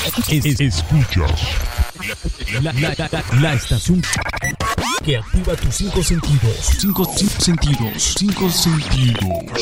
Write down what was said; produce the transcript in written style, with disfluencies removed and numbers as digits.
Escuchas la estación que activa tus cinco sentidos. Cinco sentidos.